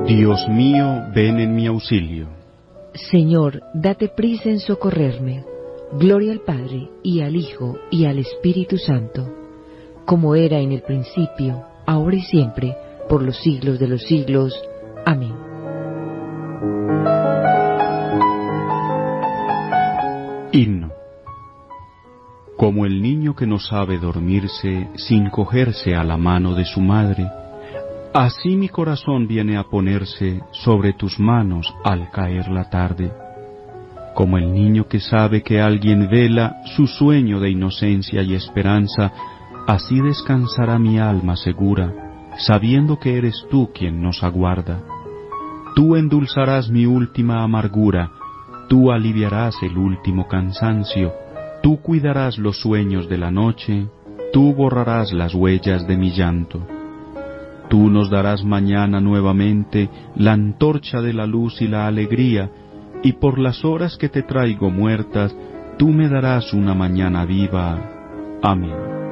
Dios mío, ven en mi auxilio. Señor, date prisa en socorrerme. Gloria al Padre, y al Hijo, y al Espíritu Santo, como era en el principio, ahora y siempre, por los siglos de los siglos. Amén. Himno. Como el niño que no sabe dormirse sin cogerse a la mano de su madre, así mi corazón viene a ponerse sobre tus manos al caer la tarde. Como el niño que sabe que alguien vela su sueño de inocencia y esperanza, así descansará mi alma segura, sabiendo que eres tú quien nos aguarda. Tú endulzarás mi última amargura, tú aliviarás el último cansancio, tú cuidarás los sueños de la noche, tú borrarás las huellas de mi llanto. Tú nos darás mañana nuevamente la antorcha de la luz y la alegría, y por las horas que te traigo muertas, tú me darás una mañana viva. Amén.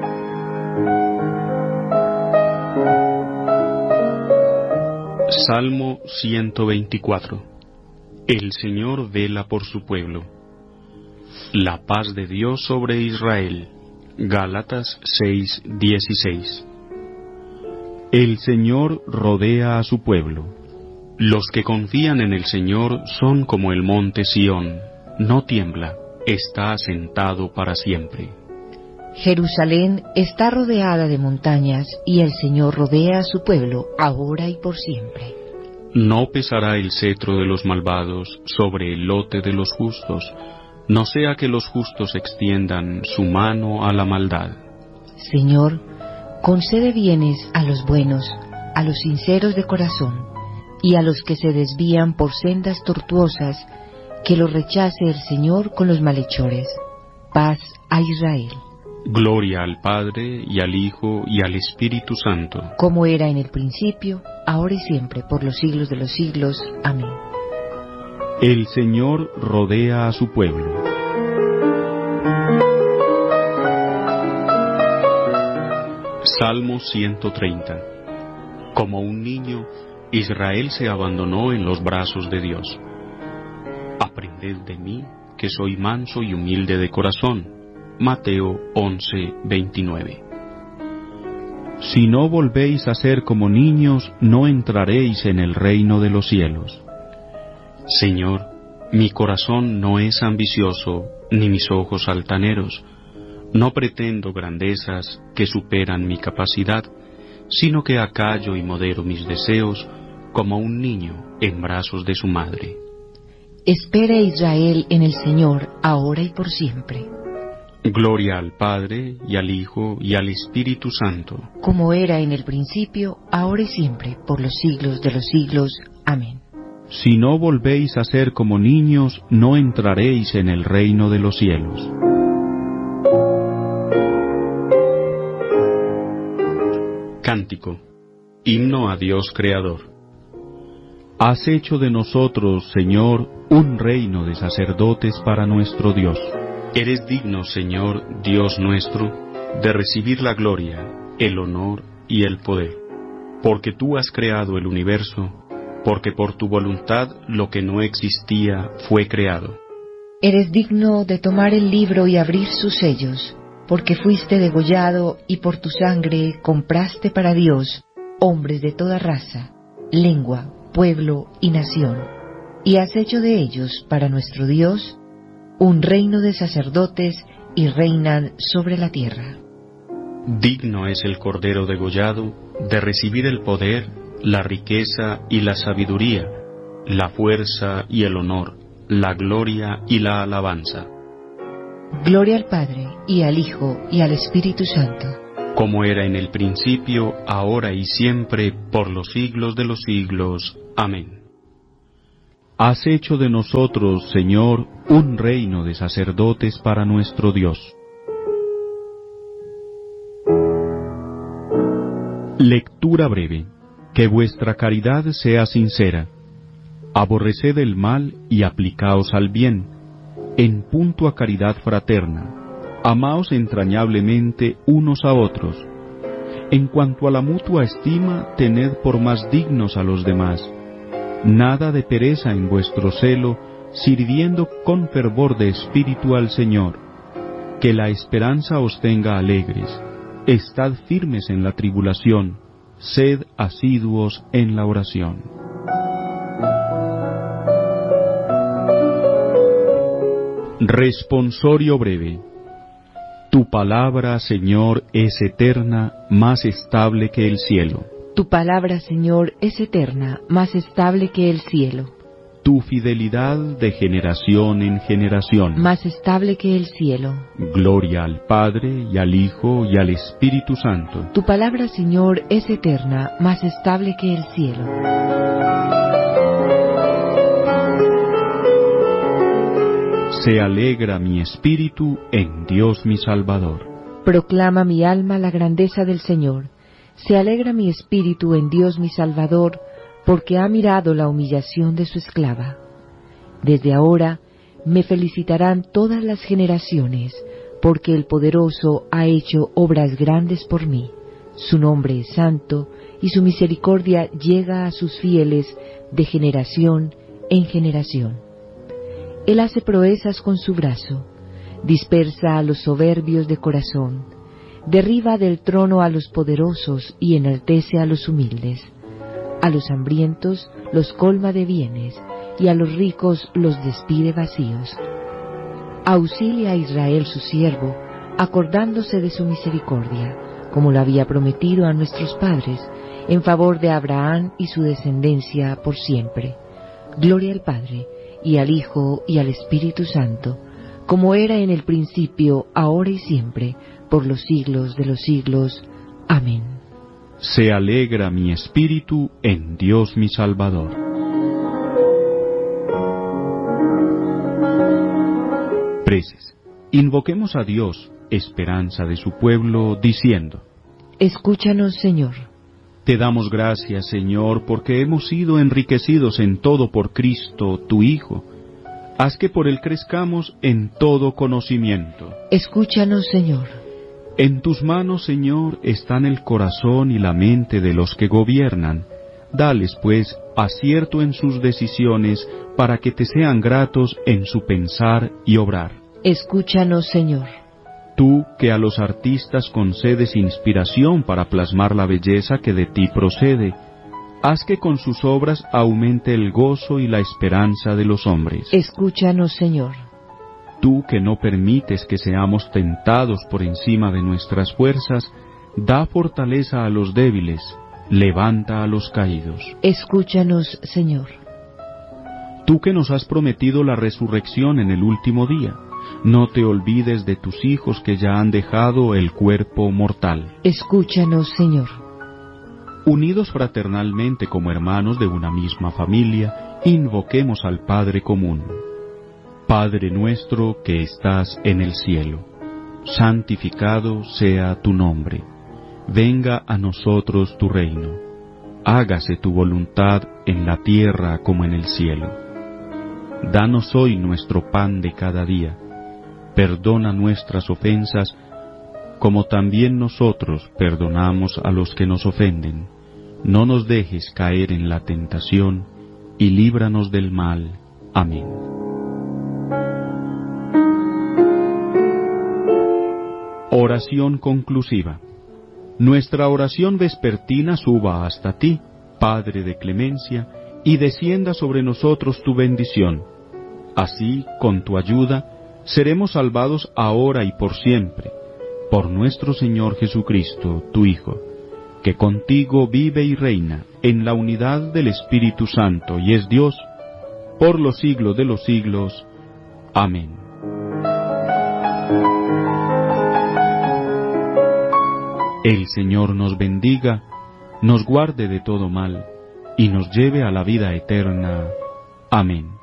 Salmo 124. El Señor vela por su pueblo. La paz de Dios sobre Israel. Gálatas 6:16. El Señor rodea a su pueblo. Los que confían en el Señor son como el monte Sión, no tiembla, está asentado para siempre. Jerusalén está rodeada de montañas, y el Señor rodea a su pueblo, ahora y por siempre. No pesará el cetro de los malvados sobre el lote de los justos, no sea que los justos extiendan su mano a la maldad. Señor, concede bienes a los buenos, a los sinceros de corazón, y a los que se desvían por sendas tortuosas, que los rechace el Señor con los malhechores. Paz a Israel. Gloria al Padre, y al Hijo, y al Espíritu Santo. Como era en el principio, ahora y siempre, por los siglos de los siglos. Amén. El Señor rodea a su pueblo. Salmo 130. Como un niño, Israel se abandonó en los brazos de Dios. Aprended de mí, que soy manso y humilde de corazón. Mateo 11:29. Si no volvéis a ser como niños, no entraréis en el reino de los cielos. Señor, mi corazón no es ambicioso, ni mis ojos altaneros. No pretendo grandezas que superan mi capacidad, sino que acallo y modero mis deseos como un niño en brazos de su madre. Espera Israel en el Señor, ahora y por siempre. Gloria al Padre, y al Hijo, y al Espíritu Santo. Como era en el principio, ahora y siempre, por los siglos de los siglos. Amén. Si no volvéis a ser como niños, no entraréis en el reino de los cielos. Cántico. Himno a Dios Creador. Has hecho de nosotros, Señor, un reino de sacerdotes para nuestro Dios. Eres digno, Señor, Dios nuestro, de recibir la gloria, el honor y el poder, porque tú has creado el universo, porque por tu voluntad lo que no existía fue creado. Eres digno de tomar el libro y abrir sus sellos, porque fuiste degollado y por tu sangre compraste para Dios hombres de toda raza, lengua, pueblo y nación, y has hecho de ellos, para nuestro Dios, un reino de sacerdotes, y reinan sobre la tierra. Digno es el Cordero degollado de recibir el poder, la riqueza y la sabiduría, la fuerza y el honor, la gloria y la alabanza. Gloria al Padre, y al Hijo, y al Espíritu Santo. Como era en el principio, ahora y siempre, por los siglos de los siglos. Amén. Has hecho de nosotros, Señor, un reino de sacerdotes para nuestro Dios. Lectura breve. Que vuestra caridad sea sincera. Aborreced el mal y aplicaos al bien. En punto a caridad fraterna, amaos entrañablemente unos a otros. En cuanto a la mutua estima, tened por más dignos a los demás. Nada de pereza en vuestro celo, sirviendo con fervor de espíritu al Señor. Que la esperanza os tenga alegres. Estad firmes en la tribulación, sed asiduos en la oración. Responsorio breve. Tu palabra, Señor, es eterna, más estable que el cielo. Tu palabra, Señor, es eterna, más estable que el cielo. Tu fidelidad de generación en generación. Más estable que el cielo. Gloria al Padre, y al Hijo, y al Espíritu Santo. Tu palabra, Señor, es eterna, más estable que el cielo. Se alegra mi espíritu en Dios mi Salvador. Proclama mi alma la grandeza del Señor. Se alegra mi espíritu en Dios mi Salvador, porque ha mirado la humillación de su esclava. Desde ahora me felicitarán todas las generaciones, porque el Poderoso ha hecho obras grandes por mí. Su nombre es santo, y su misericordia llega a sus fieles de generación en generación. Él hace proezas con su brazo, dispersa a los soberbios de corazón, derriba del trono a los poderosos y enaltece a los humildes. A los hambrientos los colma de bienes, y a los ricos los despide vacíos. Auxilia a Israel su siervo, acordándose de su misericordia, como lo había prometido a nuestros padres, en favor de Abraham y su descendencia por siempre. Gloria al Padre, y al Hijo, y al Espíritu Santo, como era en el principio, ahora y siempre, por los siglos de los siglos. Amén. Se alegra mi espíritu en Dios mi Salvador. Preces. Invoquemos a Dios, esperanza de su pueblo, diciendo: Escúchanos, Señor. Te damos gracias, Señor, porque hemos sido enriquecidos en todo por Cristo, tu Hijo. Haz que por Él crezcamos en todo conocimiento. Escúchanos, Señor. En tus manos, Señor, están el corazón y la mente de los que gobiernan. Dales, pues, acierto en sus decisiones, para que te sean gratos en su pensar y obrar. Escúchanos, Señor. Tú, que a los artistas concedes inspiración para plasmar la belleza que de ti procede, haz que con sus obras aumente el gozo y la esperanza de los hombres. Escúchanos, Señor. Tú, que no permites que seamos tentados por encima de nuestras fuerzas, da fortaleza a los débiles, levanta a los caídos. Escúchanos, Señor. Tú, que nos has prometido la resurrección en el último día, no te olvides de tus hijos que ya han dejado el cuerpo mortal. Escúchanos, Señor. Unidos fraternalmente como hermanos de una misma familia, invoquemos al Padre común. Padre nuestro que estás en el cielo, santificado sea tu nombre. Venga a nosotros tu reino. Hágase tu voluntad en la tierra como en el cielo. Danos hoy nuestro pan de cada día. Perdona nuestras ofensas, como también nosotros perdonamos a los que nos ofenden. No nos dejes caer en la tentación, y líbranos del mal. Amén. Oración conclusiva. Nuestra oración vespertina suba hasta ti, Padre de clemencia, y descienda sobre nosotros tu bendición. Así, con tu ayuda, seremos salvados ahora y por siempre, por nuestro Señor Jesucristo, tu Hijo, que contigo vive y reina en la unidad del Espíritu Santo y es Dios, por los siglos de los siglos. Amén. El Señor nos bendiga, nos guarde de todo mal, y nos lleve a la vida eterna. Amén.